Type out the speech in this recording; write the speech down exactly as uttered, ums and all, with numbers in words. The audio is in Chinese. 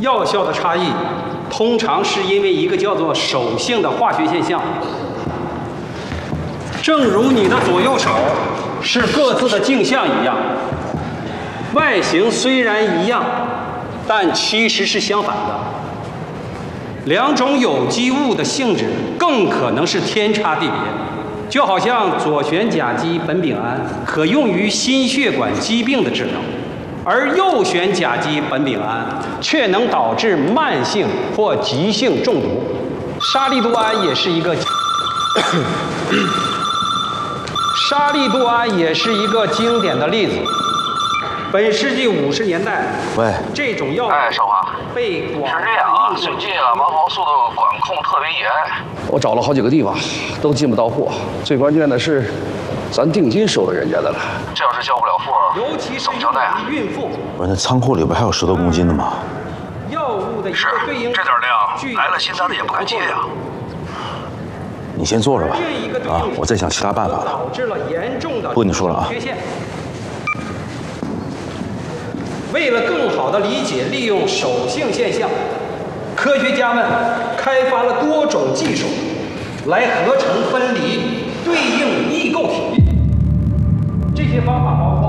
药效的差异，通常是因为一个叫做手性的化学现象。正如你的左右手是各自的镜像一样，外形虽然一样，但其实是相反的。两种有机物的性质更可能是天差地别。就好像左旋甲基苯丙胺可用于心血管疾病的治疗，而右旋甲基苯丙胺却能导致慢性或急性中毒。沙利度胺也是一个沙利度胺也是一个经典的例子。本世纪五十年代， 喂， 这种药哎，少华， 被广是这样啊，最近啊，毛毛素的管控特别严。 我找了好几个地方，都进不到货。最关键的是，咱定金收了人家的了。 这要是交不了货， 尤其是怎么交代啊？ 孕妇。 不是，那仓库里边还有十多公斤的吗？ 药物的一是个对应这点量，来了新单的也不敢接呀。 你先坐着吧，啊，我在想其他办法了。 导致了严重的不跟你说了啊。 缺陷。为了更好地理解利用手性现象，科学家们开发了多种技术，来合成分离对应异构体。这些方法包括